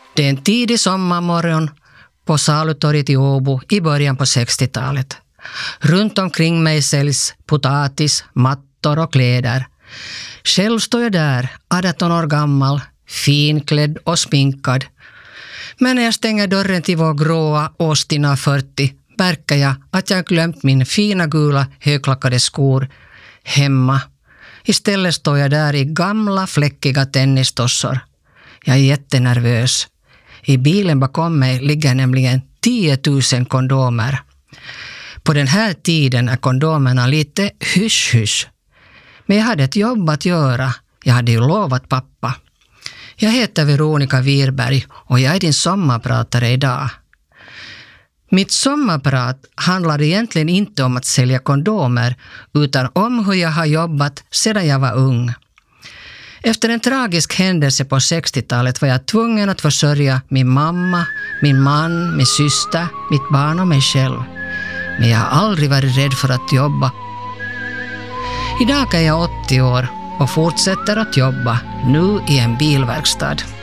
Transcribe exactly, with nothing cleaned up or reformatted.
Det är en tidig sommarmorgon på Salutorget i Åbo i början på sextiotalet. Runt omkring mig säljs potatis, mattor och kläder. Själv står jag där, arton år gammal, finklädd och sminkad. Men när jag stänger dörren till vår gråa Austin fyrtio märker jag att jag glömt min fina gula högklackade skor hemma. Istället står jag där i gamla fläckiga tennistossor. Jag är jättenervös. I bilen bakom mig ligger nämligen tiotusen kondomer. På den här tiden är kondomerna lite hysch-hysch. Men jag hade ett jobb att göra. Jag hade ju lovat pappa. Jag heter Veronica Wirberg och jag är din sommarpratare idag. Mitt sommarprat handlar egentligen inte om att sälja kondomer utan om hur jag har jobbat sedan jag var ung. Efter en tragisk händelse på sextiotalet var jag tvungen att försörja min mamma, min man, min syster, mitt barn och mig själv. Men jag har aldrig varit rädd för att jobba. Idag är jag åttio år och fortsätter att jobba, nu i en bilverkstad.